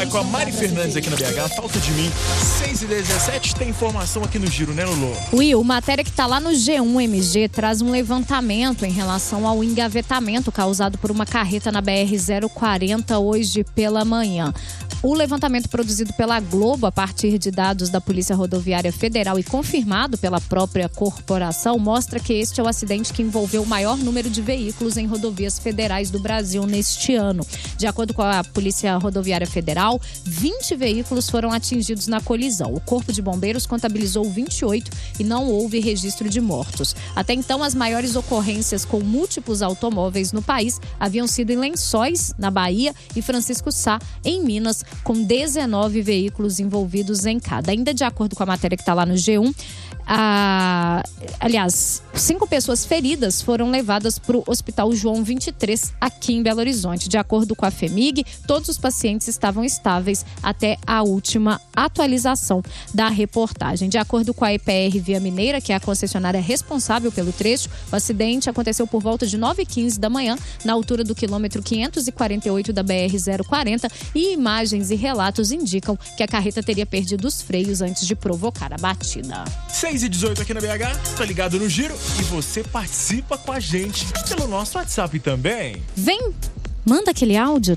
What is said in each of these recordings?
com a Mari Fernandes aqui na BH, falta de mim, 6h17, tem informação aqui no Giro, né, Lulu? Will, matéria que tá lá no G1MG traz um levantamento em relação ao engavetamento causado por uma carreta na BR-040 hoje pela manhã. O levantamento produzido pela Globo a partir de dados da Polícia Rodoviária Federal e confirmado pela própria corporação mostra que este é o acidente que envolveu o maior número de veículos em rodovias federais do Brasil neste ano. De acordo com a Polícia Rodoviária Federal, 20 veículos foram atingidos na colisão. O Corpo de Bombeiros contabilizou 28 e não houve registro de mortos. Até então, as maiores ocorrências com múltiplos automóveis no país haviam sido em Lençóis, na Bahia, e Francisco Sá, em Minas, com 19 veículos envolvidos em cada. Ainda de acordo com a matéria que está lá no G1, 5 pessoas feridas foram levadas para o Hospital João 23, aqui em Belo Horizonte. De acordo com a FEMIG, todos os pacientes estavam estáveis até a última atualização da reportagem. De acordo com a EPR Via Mineira, que é a concessionária responsável pelo trecho, o acidente aconteceu por volta de 9h15 da manhã, na altura do quilômetro 548 da BR-040, e imagens e relatos indicam que a carreta teria perdido os freios antes de provocar a batida. 6h18 aqui na BH, tá ligado no Giro e você participa com a gente pelo nosso WhatsApp também. Vem, manda aquele áudio,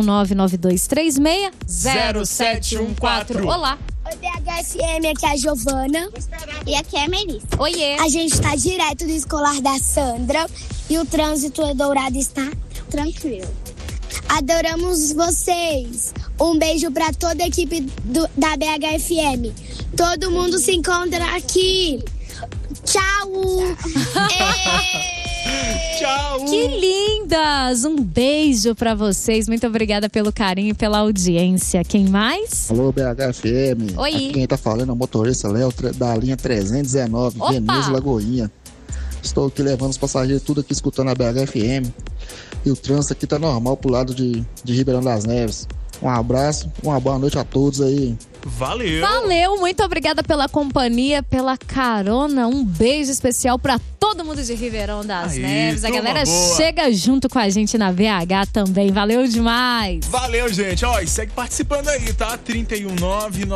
31992360714. Olá. Oi, BHFM, aqui é a Giovana. E aqui é a Melissa. Oiê. A gente tá direto do escolar da Sandra e o trânsito Dourado está tranquilo. Adoramos vocês. Um beijo pra toda a equipe da BHFM. Todo mundo se encontra aqui. Tchau! Tchau! Que lindas! Um beijo pra vocês. Muito obrigada pelo carinho e pela audiência. Quem mais? Alô, BHFM. Oi. Aqui quem tá falando é o motorista Léo, da linha 319, Opa. Veneza Lagoinha. Estou aqui levando os passageiros tudo aqui escutando a BHFM. E o trânsito aqui tá normal pro lado de Ribeirão das Neves. Um abraço, uma boa noite a todos aí. Valeu, muito obrigada pela companhia, pela carona. Um beijo especial pra todo mundo de Ribeirão das Neves. A galera chega junto com a gente na BH também. Valeu demais. Valeu, gente. Ó, e segue participando aí, tá? 319